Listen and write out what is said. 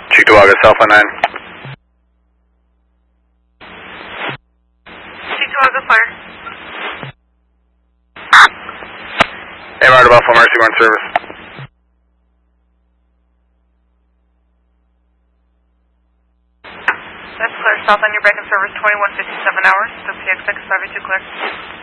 Cheektowaga, Alpha 9. Cheektowaga, fire. AMR to Buffalo Mercy, we're in service. That's clear. South on your back in service, 2157 hours. WPX 582 clear.